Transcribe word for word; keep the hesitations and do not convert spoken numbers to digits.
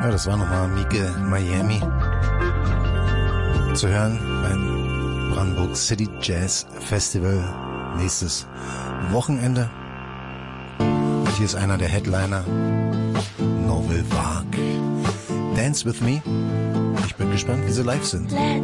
Ja, das war nochmal Mieke Miami. Zu hören beim Brandenburg City Jazz Festival nächstes Wochenende. Und hier ist einer der Headliner, Novel Vague. Dance with Me. Ich bin gespannt, wie sie live sind. Let